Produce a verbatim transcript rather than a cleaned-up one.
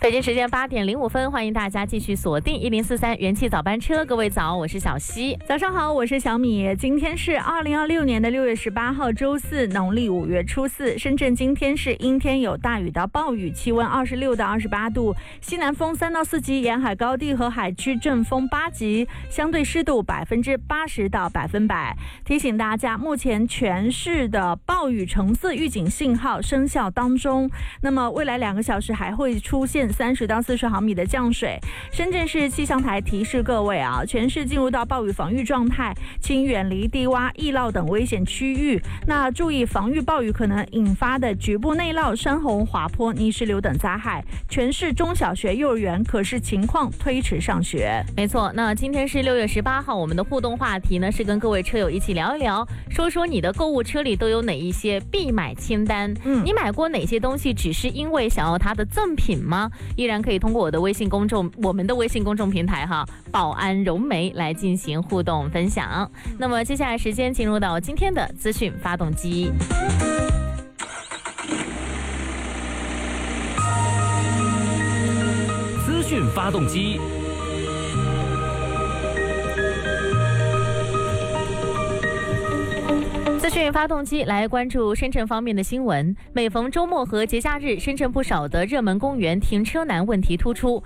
北京时间八点零五分，欢迎大家继续锁定一零四三元气早班车。各位早，我是小溪。 早上好，我是小米。今天是二零二六年的六月十八号，周四，农历五月初四。深圳今天是阴天有大雨到暴雨，气温二十六到二十八度，西南风三到四级，沿海高地和海区阵风八级，相对湿度百分之八十到百分百。提醒大家，目前全市的暴雨橙色预警信号生效当中。那么未来两个小时还会出现三十到四十毫米的降水。深圳市气象台提示各位啊，全市进入到暴雨防御状态，请远离低洼、易涝等危险区域。那注意防御暴雨可能引发的局部内涝、山洪、滑坡、泥石流等灾害。全市中小学、幼儿园可视情况推迟上学。 没错，那今天是六月十八号，我们的互动话题呢是跟各位车友一起聊一聊，说说你的购物车里都有哪一些必买清单？嗯，你买过哪些东西只是因为想要它的赠品吗？依然可以通过我的微信公众，我们的微信公众平台哈，宝安融媒来进行互动分享。那么接下来时间进入到今天的资讯发动机。 资讯发动机。 资讯发动机来关注深圳方面的新闻。每逢周末和节假日，深圳不少的热门公园停车难问题突出。